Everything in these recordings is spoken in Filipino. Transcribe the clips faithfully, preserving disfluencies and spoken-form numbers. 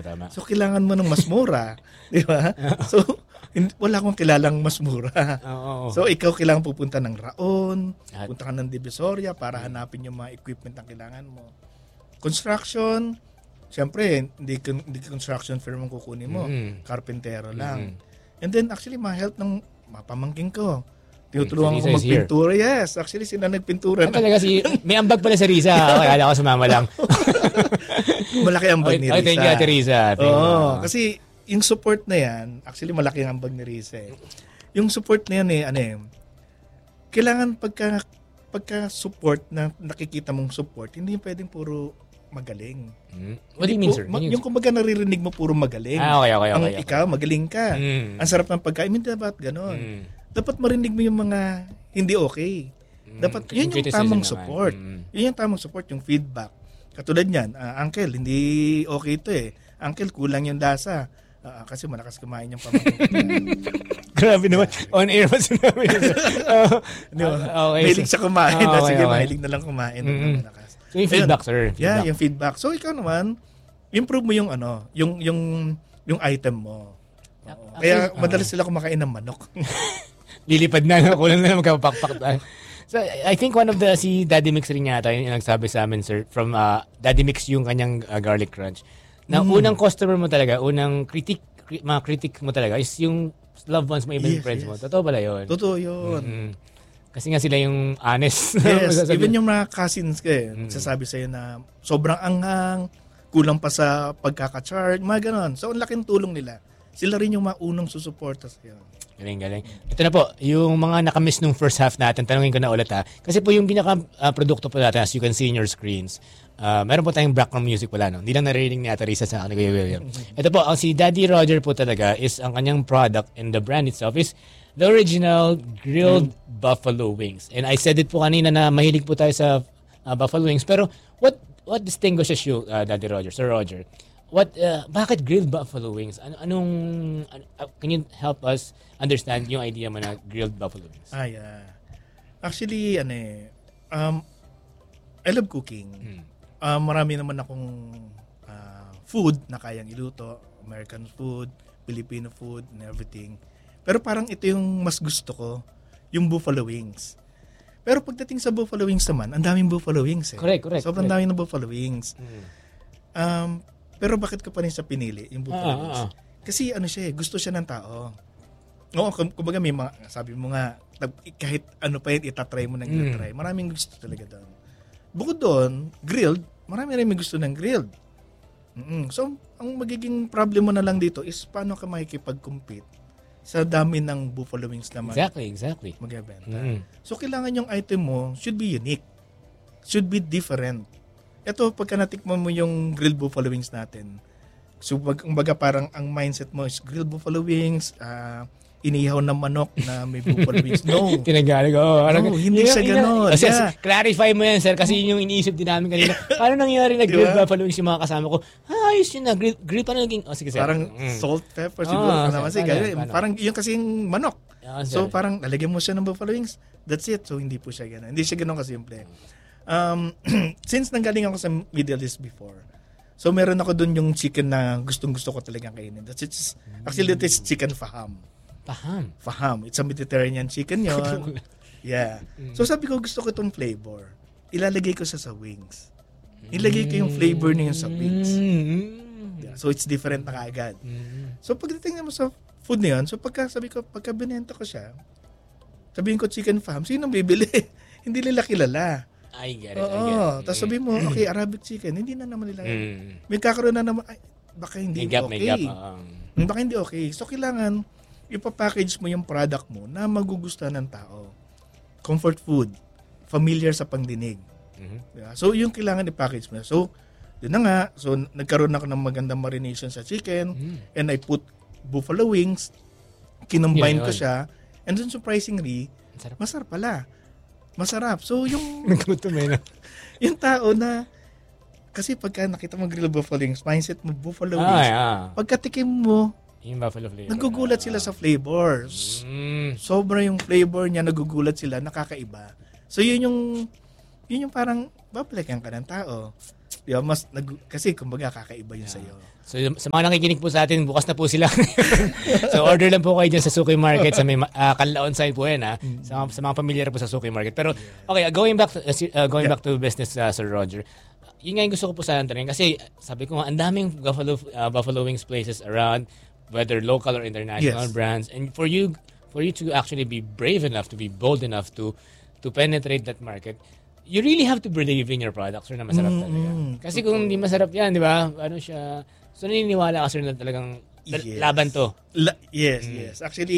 tama. So, kailangan mo ng mas mura. Di ba? So, wala akong kilalang mas mura. Oo. So, ikaw kailangan pupunta ng Raon, At, punta ka ng Divisoria para hanapin yung mga equipment na kailangan mo. Construction, siyempre, hindi, hindi construction firm ang kukunin mo. mm, Carpentero lang. mm, And then, actually, ma-help ng mapamangking ko. Tinutulungan Si ko Risa is magpintura. Yes, actually, sila nagpintura. Ah, talaga si, may ambag pala si Risa. Kaya ako sumama lang. Malaki ang bag ni Okay, Risa. thank you, Ate Risa. Thank Oo, you. kasi yung support na yan, actually malaki ang bag ni Risa eh. Yung support na yan eh, ano eh, kailangan pagka, pagka support na nakikita mong support, hindi pwedeng puro magaling. Hmm? What do you mean, sir? Ma- yung kumbaga naririnig mo puro magaling. Ah, okay, okay, Ang okay. ikaw, magaling ka. Mm. Ang sarap ng pagkain, hindi dapat ganon. Mm. Dapat marinig mo yung mga hindi okay. Mm. Dapat, yun yung Criticism tamang naman. support. Mm. Yun yung tamang support, yung feedback. Katulad niyan, uh, Uncle, hindi okay ito eh. Uncle, kulang yung lasa. Uh, kasi malakas kumain yung pamangkin. Grabe naman. On air pa sinabi. uh, okay, Mahilig siya kumain. Ah, okay, Sige, okay. mahilig na lang kumain. Mm-hmm. Malakas. So yung feedback, Ayun. sir. Feedback. Yeah, yung feedback. So ikaw naman, improve mo yung ano, yung yung yung item mo. Oo. Kaya Actually, madalas uh, sila kumakain ng manok. Lilipad na, kulang na magkapakpak tayo. So, I think one of the, si Daddy Mix rin yata, yung nagsabi sa amin, sir, from uh, Daddy Mix yung kanyang uh, garlic crunch, na Mm. unang customer mo talaga, unang critic, cri- mga critic mo talaga, is yung loved ones mo, even Yes, friends yes. mo. Totoo pala yun? Totoo yun. Mm-hmm. Kasi nga sila yung honest. Yes, even yung mga cousins ko eh, Mm. nagsasabi sa'yo na sobrang anghang, kulang pa sa pagkaka-charge, mga ganon. So, ang laking tulong nila. Sila rin yung maunang susuporta sa'yo. Galing, galing. Ito na po, yung mga nakamiss nung first half natin, tanungin ko na ulit ha. Kasi po yung pinaka-produkto po natin, as you can see in your screens, uh, meron po tayong background music pala, no? Hindi lang naririnig ni Ate Risa sa akin, Kuya William. Ito po, ang si Daddy Roger po talaga is ang kanyang product and the brand itself is the original grilled mm. buffalo wings. And I said it po kanina na mahilig po tayo sa uh, buffalo wings. Pero what what distinguishes you, uh, Daddy Roger, Sir Roger? What uh, bakit grilled buffalo wings? Ano anong ano, uh, can you help us understand yung idea mo na grilled buffalo wings? Ah, yeah. Actually, ano eh, um, I love cooking. Hmm. Uh, marami naman akong uh, food na kayang iluto. American food, Filipino food, and everything. Pero parang ito yung mas gusto ko, yung buffalo wings. Pero pagdating sa buffalo wings naman, ang daming buffalo wings eh. Correct, correct. Sobrang correct. daming na buffalo wings. Hmm. Um, pero bakit ko pa rin siya pinili, yung buffalo Ah, wings? ah, ah. Kasi ano siya eh, gusto siya ng tao. Oo, kum- kumbaga may mga, sabi mo nga, kahit ano pa yun, itatry mo ng Mm. try. Maraming gusto talaga doon. Bukod doon, grilled, marami rin may gusto ng grilled. Mm-mm. So, ang magiging problem mo na lang dito is paano ka makikipag-compete sa dami ng buffalo wings na mag- Exactly, exactly. magbebenta. Mm. So, kailangan yung item mo should be unique. Should be different. Ito, pagka natikman mo yung grilled buffalo wings natin, so, pag, kumbaga parang ang mindset mo is grilled buffalo wings, ah, inihaw na manok na may buffalo wings. No. Tinagalig. Oh, No, hindi siya ganon. Kasi, Yeah. clarify mo yan, sir, kasi yun yung iniisip din namin kanina. Paano nangyari na grilled Diba? buffalo wings yung mga kasama ko? Ah, ayos yun na. Grill, grill pa na naging... Oh, sige, sir. Parang Mm. salt, pepper, siguro. Ah, naman, sir, kasi, paano, ganun. paano? Parang yun kasi yung manok. Ah, So, sir. parang lalagyan mo siya ng buffalo wings. That's it. So, hindi po siya gano'n. Hindi siya gano'n kasimple. Um, since nanggaling ako sa Middle East before, so meron ako dun yung chicken na gustong-gusto ko talagang kainin. That's it. Actually, it is chicken faham. Paham. Faham. It's a Mediterranean chicken yon. Yeah. So, sabi ko, gusto ko itong flavor. Ilalagay ko sa sa wings. Ilagay ko yung flavor na yun sa wings. Mm. Yeah. So, it's different na kaagad. Mm. So, pagdating naman sa food na yun, so pagka sabi ko, pagka binenta ko siya, sabihin ko chicken farm, sino bibili? Hindi nila kilala. I get it, I get Oo. it. Tapos sabihin mo, okay, Arabic chicken, hindi na naman nila. Mm. May kakaroon na naman, ay, baka hindi May gap, may gap. okay. Uh, Baka hindi okay. So, kailangan, ipapackage mo yung product mo na magugustuhan ng tao. Comfort food. Familiar sa pangdinig. mm-hmm. Yeah. So, yung kailangan i-package mo. So, yun na nga. So, nagkaroon ako ng magandang marination sa chicken Mm. and I put buffalo wings. Kinumbine Yun, ko yun. siya. And then, surprisingly, Sarap. masarap pala. Masarap. So, yung, Nagkutom eh. no? yung tao na, kasi pagka nakita mo grilled buffalo wings, mindset mo buffalo Ah, wings. yeah. Pagkatikim mo, Yung buffalo flavor. nagugulat sila sa flavors. Mm. Sobra yung flavor niya, nagugulat sila, nakakaiba. So, yun yung, yun yung parang, babalikan ka ng tao. Di ba? Mas, nag, kasi kumbaga kakaiba yun Yeah. sa'yo. So sa mga nakikinig po sa atin, bukas na po sila. So order lang po kayo dyan sa Suki Market sa may uh, Canlaon side po yan ha. Sa, sa mga pamilyar po sa Suki Market. Pero okay, going back to, uh, si- uh, going Yeah. back to business, uh, Sir Roger. Yun nga yung gusto ko po sana tanongin kasi sabi ko nga ang daming Buffalo uh, Buffalo Wings places around, whether local or international Yes. brands, and for you for you to actually be brave enough, to be bold enough to to penetrate that market, you really have to believe in your products or na masarap Mm, talaga. mm, Kasi kung hindi masarap yan, di ba? Ano siya? So naniniwala ka sir na talagang lal- Yes. laban to. La- yes, yes. Actually,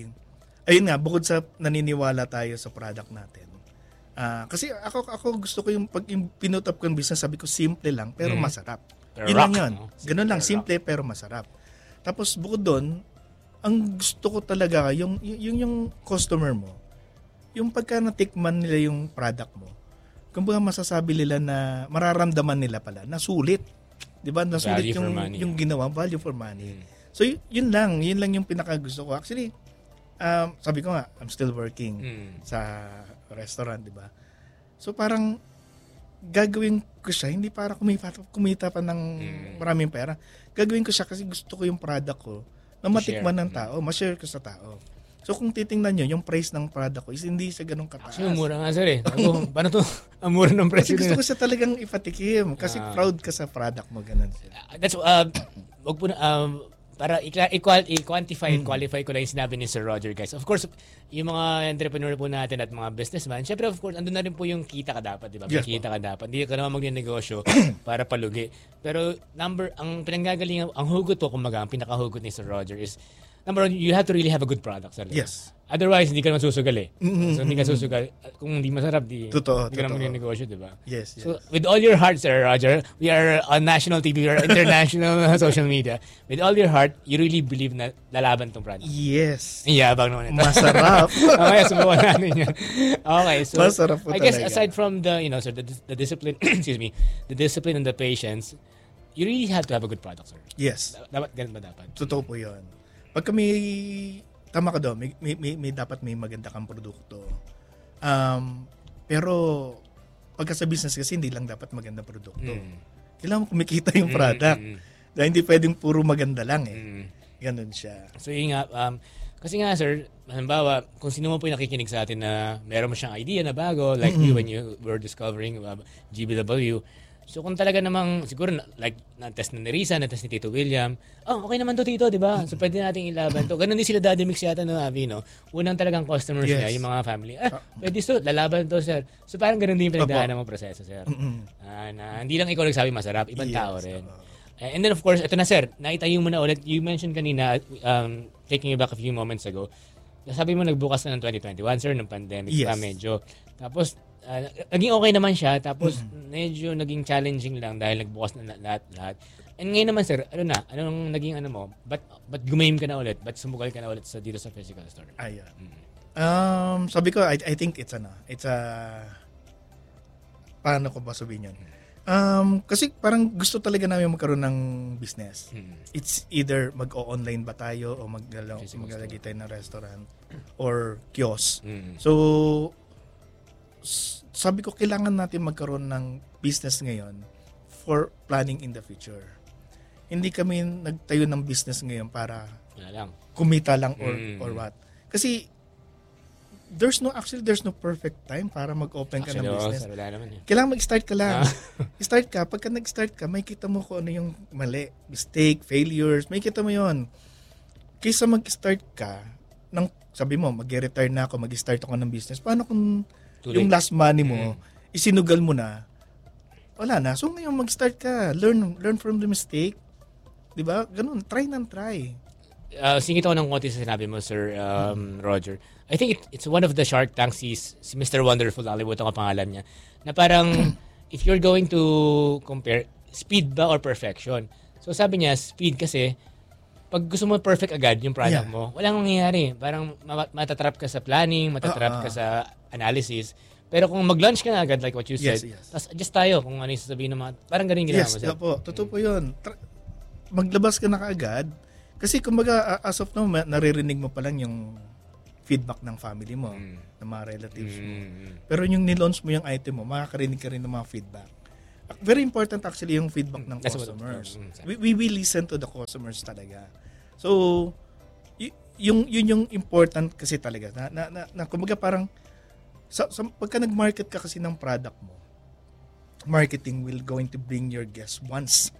ayun nga, bukod sa naniniwala tayo sa product natin. Ah, kasi ako ako gusto ko yung pag yung pinutap ko yung business, sabi ko simple lang pero Mm. masarap. Pero Yun rock, lang yun. no? Ganun lang, Pero simple pero masarap. Tapos bukod doon, ang gusto ko talaga yung yung yung customer mo, yung pagka natikman nila yung product mo, kumbaga masasabi nila na mararamdaman nila pala na sulit. 'Di ba? Na sulit Value for yung money. yung ginawa, value for money. Mm. So y- yun lang, yun lang yung pinaka gusto ko. Actually, um, sabi ko nga, I'm still working Mm. sa restaurant, 'di ba? So parang gagawin ko siya hindi para kumita, kumita pa ng Mm. maraming pera. Gagawin ko siya kasi gusto ko yung product ko na matikman share. ng tao, ma-share ko sa tao. So kung titingnan nyo, yung price ng product ko is hindi siya ganun kataas. Actually, mura nga sir eh. Ako, paano to? Ang mura ng Kasi presyo gusto nila. ko siya talagang ipatikim. Kasi Ah. proud ka sa product mo, ganun siya. Uh, That's, uh, wag po na, um, para i- equal, i-quantify and qualify ko lang yung sinabi ni Sir Roger, guys. Of course, yung mga entrepreneur po natin at mga businessman, syempre, of course, andun na rin po yung kita ka dapat, di ba? May Yes, kita ka dapat. Hindi ka naman magne-negosyo para palugi. Pero, number, ang pinanggagalingan, ang hugot po, kumaga, ang pinakahugot ni Sir Roger is, number one, you have to really have a good product, sir. Yes. Otherwise, hindi ka naman susugal eh. Mm-hmm. So, hindi ka susugal. Kung hindi masarap, di, Totoo, hindi ka naman totoo. magne-negosyo, di ba? Yes, yes. So, with all your heart, Sir Roger, we are on national T V, we are international social media. With all your heart, you really believe na lalaban tong product. yes. Yabang naman ito. Masarap. Okay, subukan natin yan. Okay, so Masarap po I guess talaga. aside from the, you know, sir, the, the discipline, excuse me, the discipline and the patience, you really have to have a good product, sir. Yes. Dapat, ganun ba dapat? Totoo po yun. Pagka may, tama ka doon, may, may, may, may dapat may maganda kang produkto. Um, pero, pagka sa business kasi, hindi lang dapat maganda produkto. Mm. Kailangan mo kumikita yung product. Mm, mm, Dahil hindi pwedeng puro maganda lang eh. mm. Ganun siya. So yun nga, um, kasi nga sir, halimbawa, kung sino mo po yung nakikinig sa atin na meron mo siyang idea na bago, like you when you were discovering uh, G B W, so kung talaga namang, siguro, na- like, na-test na ni Risa, na-test ni Tito William, oh, okay naman to, Tito, di ba? So pwede nating ilaban to. Ganun din sila Daddy Mix yata, no, Avi, no? Unang talagang customers Yes. niya, yung mga family, ah, pwede to, lalaban to, sir. So parang ganun din yung pinagdaanan mo proseso, sir. Mm-mm. Ah, na, hindi lang ikaw nagsabi masarap, ibang Yes, tao rin. oo. Eh, And then of course, ito na sir, naitayo mo na ulit. You mentioned kanina, um, taking you back a few moments ago, sabi mo nagbukas na ng twenty twenty-one, sir, ng pandemic Yes. pa medyo. Tapos, ah, naging okay naman siya. Tapos, medyo naging challenging lang dahil nagbukas na la- lahat-lahat. And ngayon naman, sir, ano na? Anong naging ano mo? Ba't, ba't gumayim ka na ulit? Ba't sumugal ka na ulit sa, dito sa physical store? Ayan. Mm. Um, sabi ko, I, I think it's ano, it's a, paano ko ba sabihin yun? Um, kasi parang gusto talaga namin magkaroon ng business. Mm. It's either mag-o-online ba tayo o maggalaw, Physical maglalagay tayo ng restaurant or kiosk. Mm. So, s- sabi ko, kailangan natin magkaroon ng business ngayon for planning in the future. Hindi kami nagtayo ng business ngayon para Wala lang. kumita lang or Mm. or what. Kasi there's no actually there's no perfect time para mag-open ka Actually, ng oo, business. sir, wala naman eh. Kailangan mag-start ka lang. Ah. Start ka. Pagka nag-start ka, may kita mo kung ano yung mali, mistake, failures. May kita mo yon. Kaysa mag-start ka, ng, sabi mo, mag-retire na ako, mag-start ako ng business. Paano kung Too yung late. last money mo, Mm. isinugal mo na, wala na. So ngayon, mag-start ka. Learn learn from the mistake. Diba? Ganun. Try and try. Uh, singit ako ng konti sa sinabi mo, Sir um, Roger. I think it, it's one of the Shark Tanks, si, si Mister Wonderful, nakalimutan ko pangalan niya, na parang, if you're going to compare, speed ba or perfection? So sabi niya, speed kasi, pag gusto mo perfect agad yung product Yeah. mo, walang mangyayari. Parang ma- matatrap ka sa planning, matatrap Ah, ah. ka sa analysis. Pero kung mag-launch ka na agad, like what you said, Yes, yes. tapos adjust tayo kung ano yung sasabihin ng mga, parang ganun yung ginawa Yes, mo, sir. po. Totoo po yun. Tra- maglabas ka na kaagad. Kasi kumbaga, uh, as of now, ma- naririnig mo pa lang yung feedback ng family mo, Mm. ng mga relatives mo. Mm. Pero yung nilaunch mo yung item mo, makakarinig ka rin ng mga feedback. Very important actually yung feedback ng That's what- customers. Mm, mm, We, we will listen to the customers talaga. So, y- yung, yun yung important kasi talaga. Na, na, na, na kumbaga parang, sa, sa, pagka nag-market ka kasi ng product mo, marketing will going to bring your guests once.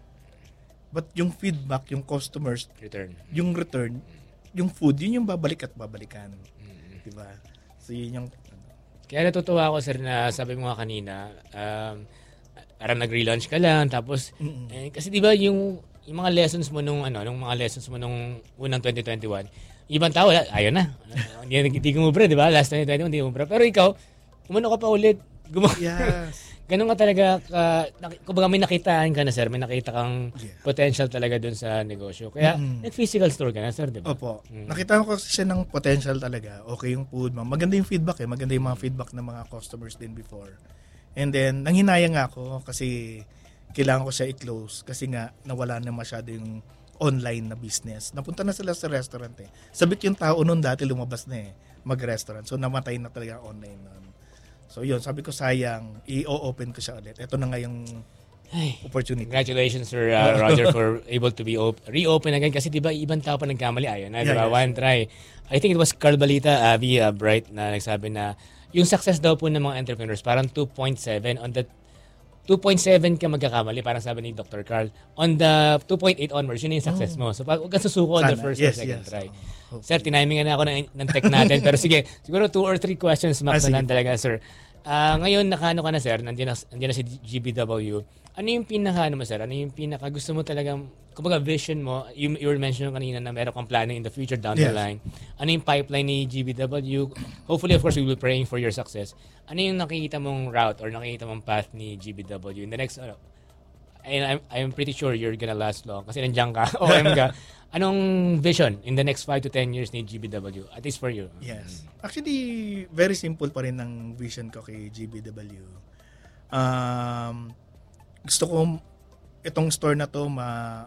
But yung feedback, yung customers, Return. yung return, yung food, yun yung babalik at babalikan. Mm. Diba? So, yun yung... Kaya natutuwa ako, sir, na sabi mo nga kanina, um, parang nag-relaunch ka lang, tapos, Mm-mm. eh, kasi di ba yung, yung mga lessons mo nung, ano, nung mga lessons mo nung unang twenty twenty-one, ibang tao, wala, ayaw na. Hindi hindi kumubra, di ba? Last twenty twenty-one, hindi kumubra. Pero ikaw, umano ka pa ulit. Gumawa. Yes. Ganun ka talaga, ka, nak- kumbaga may nakitaan ka na, sir, may nakita kang Yeah. potential talaga dun sa negosyo. Kaya, Mm-mm. nag-physical store ka na, sir, di ba? Opo. Mm. Nakita ko kasi siya ng potential talaga. Okay yung food. ma- Maganda yung feedback eh. Maganda yung mga feedback ng mga customers din before. And then, nanghinaya nga ako kasi kailangan ko siya i-close kasi nga nawala na masyado yung online na business. Napunta na sila sa restaurant eh. Sabik yung tao noon dati lumabas na eh, mag-restaurant. So, namatay na talaga online noon. So, yun. Sabi ko, sayang. I-open ko siya ulit. Ito na nga yung Ay. opportunity. Congratulations, Sir uh, Roger, for able to be op- reopen again. Kasi di ba, ibang tao pa nagkamali. Ayaw na, di Yeah, ba? yeah, One try. I think it was Carl Balita, Avi uh, Bright, na nagsabi na yung success daw po ng mga entrepreneurs, parang two point seven. On the two point seven ka magkakamali, parang sabi ni Doctor Carl. On the two point eight onwards, yun yung success mo. So, pag huwag kang susuko on the Sana. first Yes, or second yes. try. Oh, Sir, tinimingan na ako ng, ng tech natin. Pero sige, siguro two or three questions max Ah, na sige lang talaga, sir. Ah, ngayon, nakano ka na, sir? Nandiyan na, nandiyan na si G B W. Ano yung pinaka, ano mo, sir? Ano yung pinaka gusto mo talagang, kumbaga vision mo, you, you were mentioning kanina na meron kang planning in the future down the Yes. line. Ano yung pipeline ni G B W? Hopefully, of course, we will be praying for your success. Ano yung nakikita mong route or nakikita mong path ni G B W in the next, ano, and I'm, I'm pretty sure you're gonna last long kasi nandiyan ka, O M ka. Anong vision in the next five to ten years ni G B W? At least for you. Yes. Actually, very simple pa rin ang vision ko kay G B W. Um, gusto ko itong store na to ma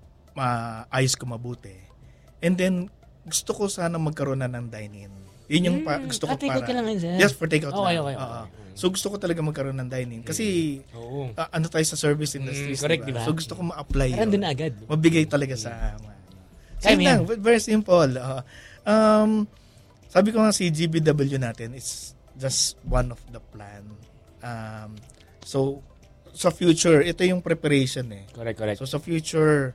maayos ko mabuti. And then, gusto ko sana magkaroon na ng dine-in. Yun yung pa, Mm, gusto ko ah, take out para... ka lang yun, sir. Yes, for take-out Okay, lang. okay, Oo. okay. So, gusto ko talaga magkaroon ng dine-in. Kasi, Oo. ah, ano tayo sa service industries, Mm, correct, diba? diba? So, gusto ko ma-apply Parang yun. doon na agad. Mabigay talaga sa... mga- Kaya Same mo lang, yan. very simple. Uh, um, sabi ko nga si G B W natin is just one of the plan. Um, so, sa future, ito yung preparation eh. Correct, correct. So, sa future,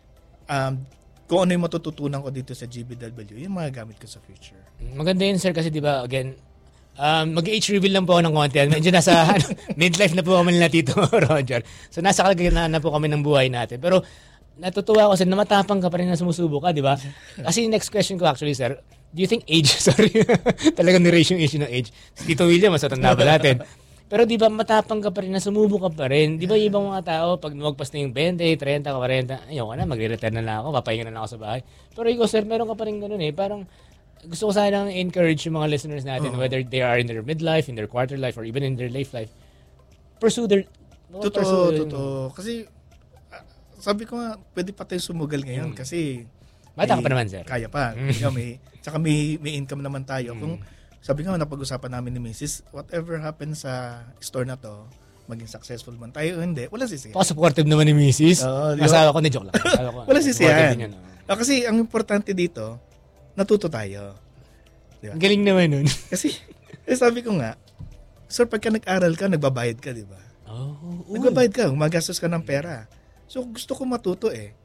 um, kung ano yung matututunan ko dito sa G B W, yung mga gamit ko sa future. Maganda yun, sir, kasi di ba, again, um, mag-age reveal lang po ako ng konti. Medyo nasa ano, midlife na po kami nila Tito Roger. So, nasa kalagayan na po kami ng buhay natin. Pero, natutuwa ako, sir, na matapang ka pa rin na sumusubo ka, di ba? Kasi next question ko actually, sir, do you think age, sorry, talagang ni-raise yung issue ng age. Si Tito William, mas matanda ba natin? Pero di ba matapang ka pa rin na sumubo ka pa rin? Di ba yung ibang mga tao, pag lumagpas na yung twenty, thirty, forty, ayaw ka na, magre-retire na lang ako, papahinga na lang ako sa bahay. Pero ikaw, sir, meron ka pa rin ganun eh. Parang gusto ko sana encourage yung mga listeners natin, Oo. whether they are in their midlife, in their quarter life, or even in their life life, pursue their... pursue Totoo, yung- totoo. Kasi, ah, sabi ko nga, pwede pa tayo sumugal ngayon Mm. kasi Bata ka may- pa naman, sir. Kaya pa. Mm. Kaya may, tsaka may, may income naman tayo. Mm. Kung sabi nga, napag-usapan namin ni Missus, whatever happens sa store na to, maging successful man tayo o hindi, wala sisiyan. Paka-supportive naman ni Missus Oo, di ba? Masawa ko, ni joke lang. Asawa ko, Wala supportive sisiyan. din yun, oh. Ah, kasi ang importante dito, natuto tayo. Di ba? Ang galing naman nun. Kasi, eh, sabi ko nga, sir, pagka nag-aral ka, nagbabayad ka, di ba? Oh, Nagbabayad ka, gumagastos ka ng pera. So, gusto ko matuto eh.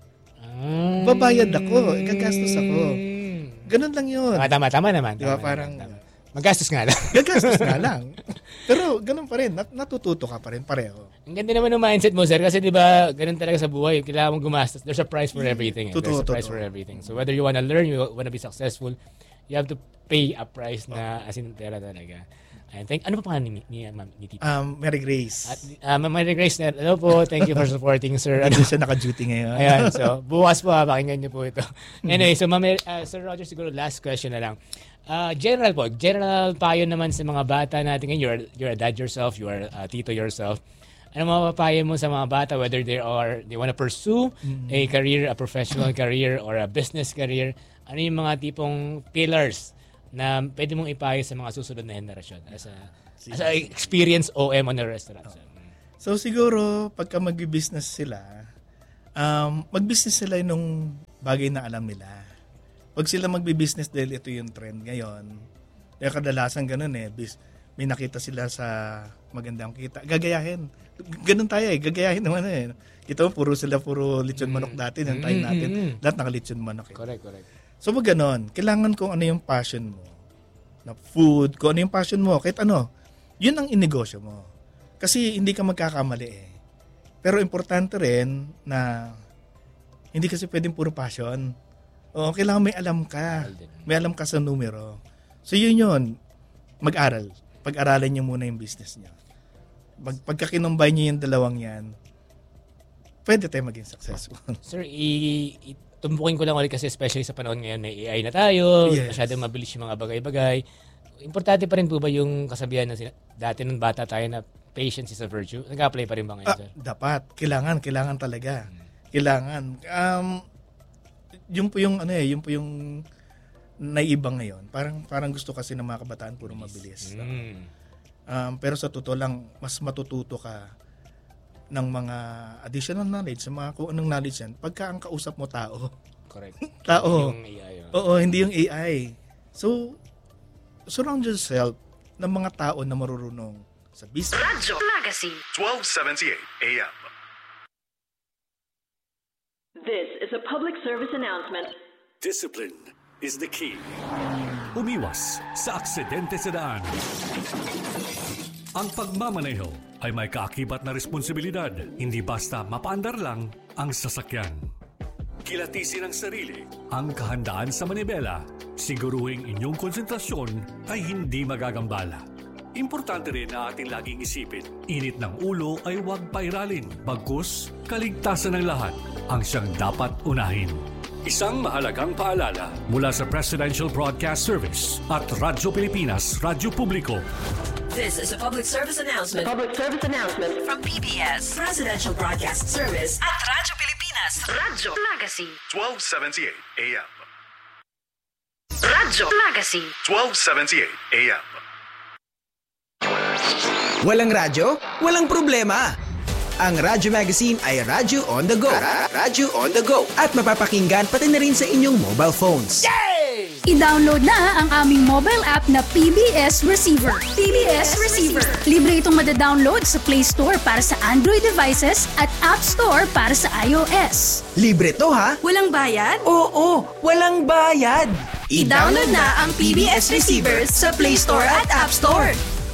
Ah. Babayad ako, gagastos ako. Ganun lang yun. Ah, tama, tama naman. Di ba, Tama parang, naman, tama. Magastos nga lang. gagastos nga lang. Pero ganun pa rin, nat- natututo ka pa rin pareho. Ang ganda naman ng mindset mo, sir, kasi di ba, ganun talaga sa buhay. Kailangan mong gumastos. There's a price for everything. eh. Totoo, There's a price totoo. for everything. So whether you wanna learn, you wanna be successful, you have to pay a price na as in pera talaga. I think, ano pa pangalan ni, ni, ni, ni Tito? Um, Mary Grace. At, uh, Mary Grace, hello po. Thank you for supporting, sir. Ano, Hindi siya naka-duty ngayon. Ayan, so bukas po ha, pakinggan niyo po ito. Anyway, so Ma'am, uh, Sir Roger, siguro last question na lang. Uh, general po, general payo naman sa mga bata natin ngayon. You're, you're a dad yourself, you are a tito yourself. Ano mapapayo mo sa mga bata, whether they are, they want to pursue Mm-hmm. a career, a professional career, or a business career? Ano yung mga tipong pillars na pwede mong ipayo sa mga susunod na henerasyon as a, as a experienced O M on a restaurant? Sir? So siguro, pagka mag-business sila, um, mag-business sila nung bagay na alam nila. Pag sila mag-business dahil ito yung trend ngayon, kaya kadalasan ganun eh, bis, may nakita sila sa magandang kita, gagayahin. Ganun tayo eh, gagayahin naman eh. Kita mo, puro sila, puro lechon manok dati, ng time natin, Mm-hmm. lahat naka-lechon manok eh. Correct, correct. So pag ganun, kailangan kung ano yung passion mo, na food, kung ano yung passion mo, kahit ano, yun ang inegosyo mo. Kasi hindi ka magkakamali eh. Pero importante rin na hindi kasi pwedeng puro passion. O, kailangan may alam ka. May alam ka sa numero. So yun yun, mag-aral. Pag-aralan niyo muna yung business niyo. Pag, pagka kinumbay niyo yung dalawang yan, pwede tayo maging successful. Sir, i- itumbukin ko lang ulit kasi especially sa panahon ngayon may A I na tayo, Yes. masyadong mabilis yung mga bagay-bagay. Importante pa rin po ba yung kasabihan na sina- dati nung bata tayo na patience is a virtue? Nag-apply pa rin ba ngayon, Ah, sir? dapat. Kailangan, kailangan talaga. Kailangan. Um, yun po yung, ano eh, yun po yung naiibang ngayon. Parang, parang gusto kasi ng mga kabataan puro mabilis. Mm. Um, pero sa totoo lang, mas matututo ka ng mga additional knowledge, sa mga kung anong knowledge yan, pagka ang kausap mo tao. Correct. Tao. Yung A I. oh. Oo, hindi yung A I. So, surround yourself ng mga tao na marurunong sa business. Radyo Magazine. twelve seventy-eight A M. This is a public service announcement. Discipline is the key. Umiwas sa aksidente sa daan. Ang pagmamaneho ay may kaakibat na responsibilidad. Hindi basta mapaandar lang ang sasakyan. Kilatisin ang sarili, ang kahandaan sa manibela. Siguruhing inyong konsentrasyon ay hindi magagambala. Importante rin na ating laging isipin, init ng ulo ay huwag pairalin. Bagkus, kaligtasan ng lahat ang siyang dapat unahin. Isang mahalagang paalala mula sa Presidential Broadcast Service at Radyo Pilipinas, Radyo Publiko. This is a public service announcement Public service announcement from P B S, Presidential Broadcast Service at Radyo Pilipinas. Radyo Magazine. twelve seventy-eight A M. Radyo Magazine. twelve seventy-eight A M. Walang radyo? Walang problema. Ang Radyo Magazine ay Radyo on the go. Ra- Radyo on the go. At mapapakinggan pati na rin sa inyong mobile phones. I-download na ang aming mobile app na P B S Receiver. P B S Receiver. Libre itong madadownload sa Play Store para sa Android devices at App Store para sa iOS. Libre to ha? Walang bayad? Oo, walang bayad. I-download na ang P B S Receiver sa Play Store at App Store.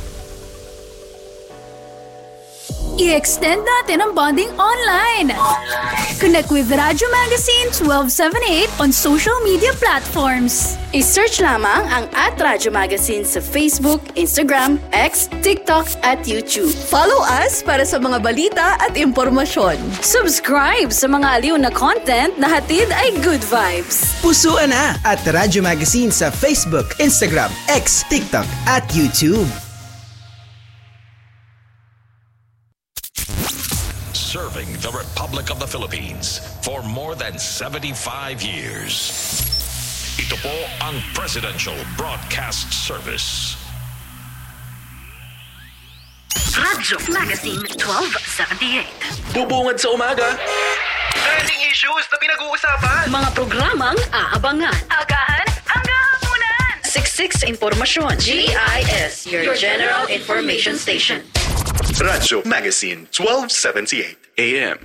I-extend natin ang bonding online. Connect with Radyo Magazine twelve seventy-eight on social media platforms. I-search lamang ang at Radyo Magazine sa Facebook, Instagram, X, TikTok at YouTube. Follow us para sa mga balita at impormasyon. Subscribe sa mga aliw na content na hatid ay good vibes. Pusuan na at Radyo Magazine sa Facebook, Instagram, X, TikTok at YouTube. Serving the Republic of the Philippines for more than seventy-five years. Ito po ang Presidential Broadcast Service. Radyo Magazine twelve seventy-eight. Bubungad sa umaga. Trending issues na pinag-uusapan. Mga programang aabangan. Agahan hanggang hapunan. Siksik sa impormasyon. G I S, your general information station. Radyo Magazine twelve seventy-eight A M.